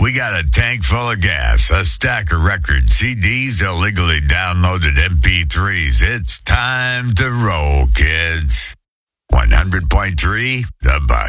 We got a tank full of gas, a stack of records, CDs, illegally downloaded MP3s. It's time to roll, kids. 100.3 The Buck.